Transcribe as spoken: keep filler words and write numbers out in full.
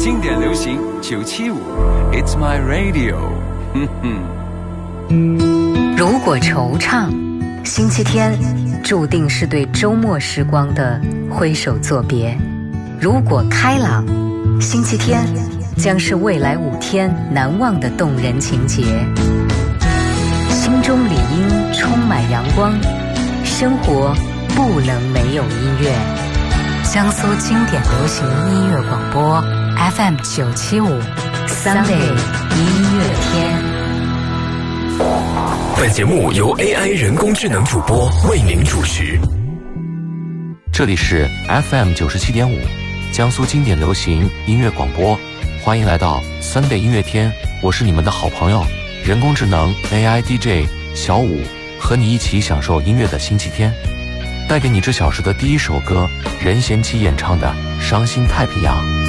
经典流行九七五 It's my radio 哼哼。 如果惆怅，星期天注定是对周末时光的挥手作别；如果开朗，星期天将是未来五天难忘的动人情节。心中理应充满阳光，生活不能没有音乐。江苏经典流行音乐广播 F M 九七五 Sunday 音乐天。 本节目由 A I 人工智能主播为您主持。 这里是 F M 九十七点五，江苏经典流行音乐广播，欢迎来到 Sunday 音乐天，我是你们的好朋友，人工智能 A I D J 小五，和你一起享受音乐的星期天，带给你这小时的第一首歌，任贤齐演唱的《伤心太平洋》。